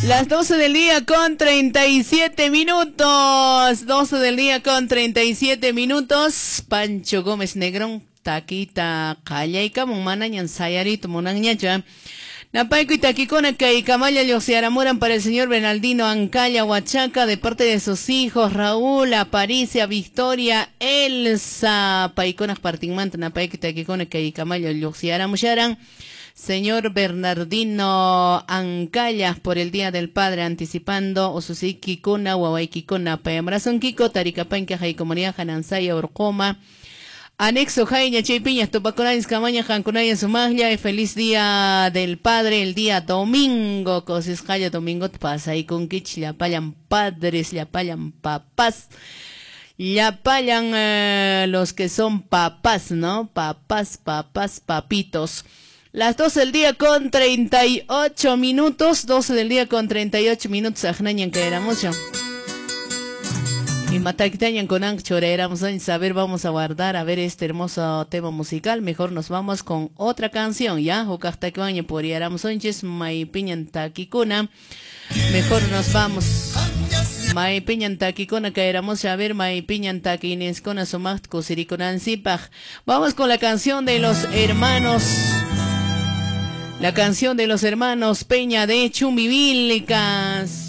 Las 12 del día con 37 minutos. 12 del día con 37 minutos. Pancho Gómez Negrón, taquita callayca, mumanañan sayarito, monanñacha. Napaico y taquicona que camaya Llosearamuran para el señor Bernardino Ancaya Huachaca de parte de sus hijos Raúl, Aparicia, Victoria, Elsa, Paiconas Partimanta, Napaico y taquicona que camaya Llosearamuran. Señor Bernardino Ancaya por el Día del Padre anticipando Osusiki Kuna, Huawaiki Kuna, Payamrazón Kiko, Taricapanca, Jaikomoria, Janansaya, Orcoma. Anexo Jaiña Chaypiñas, Topaconains, Camaña, Janconaya, Sumaglia, y feliz Día del Padre, el día domingo, Cosis Jaya, domingo, pasa y con Kich, le apayan padres, le apayan papás, le apayan los que son papás, ¿no? Papás, papitos. Las 12 del día con 38 minutos, 12 del día con 38 minutos, Ajnañan que éramos yo. Y Mataquitañan con Anchora éramos a ver, vamos a guardar a ver este hermoso tema musical. Mejor nos vamos con otra canción, ¿ya? Ucahtacuaña por éramos onches, Maipiñan Taquicuna. Mejor nos vamos. Maipiñan Taquicuna que éramos a ver, Maipiñan Taquines con Asomacht Cosiriconan Zipaj. Vamos con la canción de los hermanos. La canción de los hermanos Peña de Chumbivilcas.